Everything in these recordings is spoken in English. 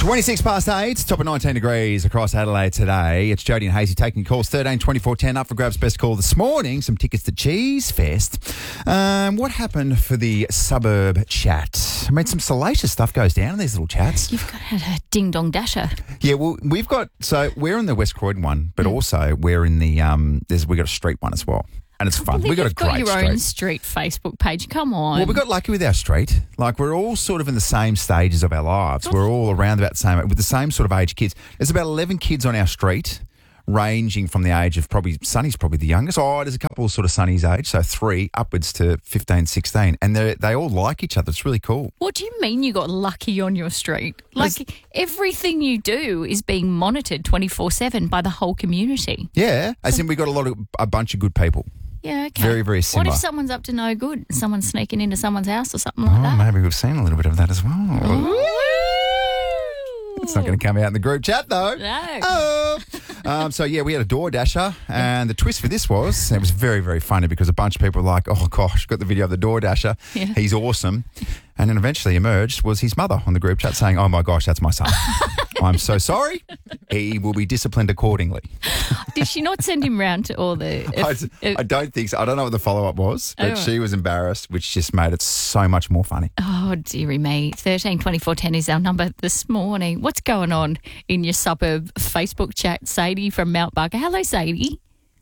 26 past 8, top of 19 degrees across Adelaide today. It's Jody and Hazy taking calls 13 24 10 up for grabs best call this morning. Some tickets to Cheese Fest. What happened for the suburb chat? I mean, some salacious stuff goes down in these little chats. You've got a ding-dong dasher. Yeah, well, we're in the West Croydon one, but also we're in the, we've got a street one as well. And it's fun. We've got a great your street. own street Facebook page. Come on. Well, we got lucky with our street. Like, we're all sort of in the same stages of our lives. We're all around about the same, with the same sort of age kids. There's about 11 kids on our street, ranging from the age of Sonny's probably the youngest. Oh, there's a couple sort of Sonny's age, so 3 upwards to 15, 16. And they all like each other. It's really cool. What do you mean you got lucky on your street? Like, everything you do is being monitored 24/7 by the whole community. Yeah, as in we got a bunch of good people. Yeah, okay. Very, very similar. What if someone's up to no good? Someone's sneaking into someone's house or something like that? Maybe we've seen a little bit of that as well. Ooh. It's not going to come out in the group chat, though. No. Oh. So, yeah, we had a door dasher, and the twist for this was, it was very, very funny because a bunch of people were like, oh, gosh, got the video of the door dasher. Yeah. He's awesome. And then eventually emerged was his mother on the group chat saying, oh, my gosh, that's my son. I'm so sorry. He will be disciplined accordingly. Did she not send him round to all the... I don't think so. I don't know what the follow-up was, but she was embarrassed, which just made it so much more funny. Oh, dearie me. 13 24 10 is our number this morning. What's going on in your suburb Facebook chat? Sadie from Mount Barker. Hello, Sadie.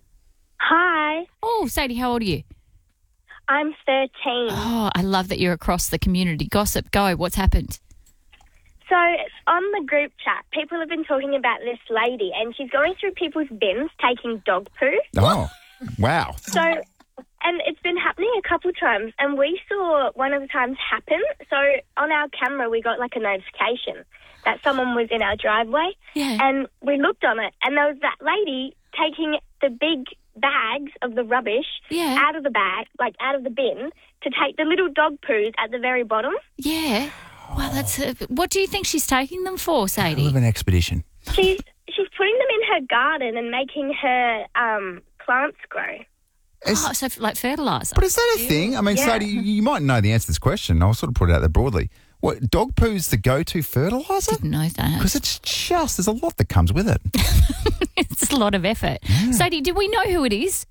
Hi, Oh, Sadie, how old are you? I'm 13. Oh, I love that you're across the community. Gossip, go. What's happened? So on the group chat, people have been talking about this lady, and she's going through people's bins taking dog poo. Oh, wow. So, and it's been happening a couple times, and we saw one of the times happen. So on our camera, we got like a notification that someone was in our driveway, and we looked on it, and there was that lady taking the big bags of the rubbish out of the bag, like out of the bin, to take the little dog poos at the very bottom. Yeah. Well, that's... what do you think she's taking them for, Sadie? Hell of an expedition. She's putting them in her garden and making her plants grow. So like fertiliser. But is that a thing? I mean, Sadie, you might know the answer to this question. I'll sort of put it out there broadly. What, dog poo's the go-to fertiliser? Didn't know that. Because there's a lot that comes with it. It's a lot of effort. Yeah. Sadie, do we know who it is?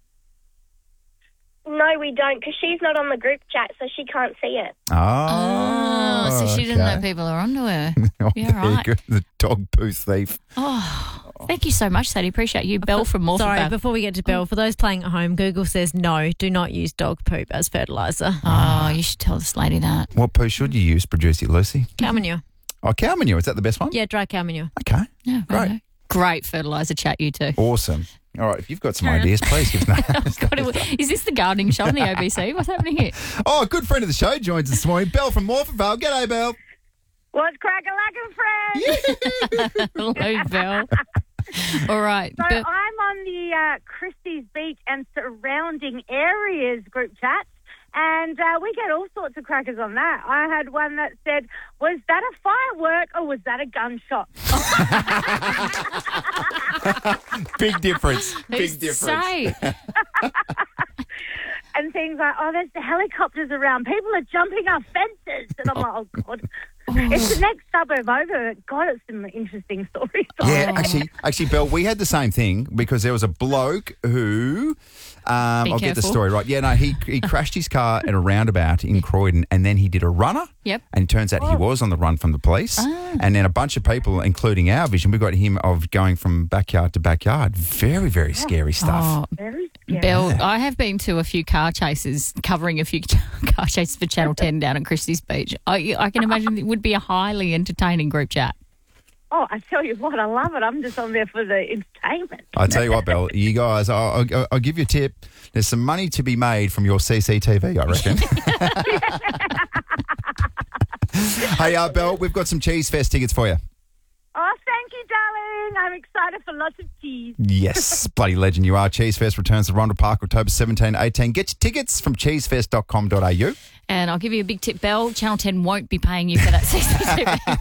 No, we don't, because she's not on the group chat, so she can't see it. Oh, so she didn't know people are onto her. Yeah, right. The dog poo thief. Oh, thank you so much, Sadie. Appreciate you. Belle from Morphin. Sorry, before we get to Belle, for those playing at home, Google says no, do not use dog poop as fertiliser. Oh, you should tell this lady that. What poo should you use, producer Lucy? Cow manure. Oh, cow manure. Is that the best one? Yeah, dry cow manure. Okay. Yeah, great. Right. Great fertiliser chat, you two. Awesome. All right, if you've got some ideas, please give us Is this the gardening show on the ABC? What's happening here? Oh, a good friend of the show joins us this morning. Belle from Morphinvale. G'day, Belle. What's crack-a-lackin', friend? Hello, Belle. All right. So I'm on the Christie's Beach and surrounding areas group chat, and we get all sorts of crackers on that. I had one that said, was that a firework or was that a gunshot? Big difference. Big difference. Say? And things like, oh, there's the helicopters around. People are jumping off fences. And I'm like, oh, God. It's the next suburb over. God, it's some interesting stories. Yeah, actually, Belle, we had the same thing because there was a bloke who, I'll get the story right. Yeah, no, he crashed his car at a roundabout in Croydon, and then he did a runner. Yep. And it turns out he was on the run from the police. And then a bunch of people, including our vision, we got him of going from backyard to backyard. Very, very scary stuff. Oh, Very scary. Belle, I have been to a few car chases, covering a few car chases for Channel 10 down at Christie's Beach. I can imagine it would be a highly entertaining group chat. Oh, I tell you what, I love it. I'm just on there for the entertainment. I tell you what, Belle, you guys, I'll give you a tip. There's some money to be made from your CCTV, I reckon. Hey, Belle, we've got some Cheese Fest tickets for you. Oh, thank you, darling. I'm excited for lots of cheese. Yes, bloody legend you are. Cheese Fest returns to Rhondda Park October 17, 18. Get your tickets from cheesefest.com.au. And I'll give you a big tip, Belle. Channel 10 won't be paying you for that CCTV.